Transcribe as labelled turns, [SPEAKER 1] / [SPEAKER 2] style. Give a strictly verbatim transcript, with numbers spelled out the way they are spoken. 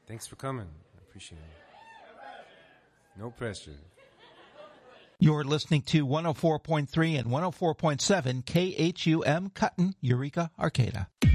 [SPEAKER 1] Thanks for coming. I appreciate it. No pressure.
[SPEAKER 2] You're listening to one oh four point three and one oh four point seven K H U M Cutton, Eureka, Arcata.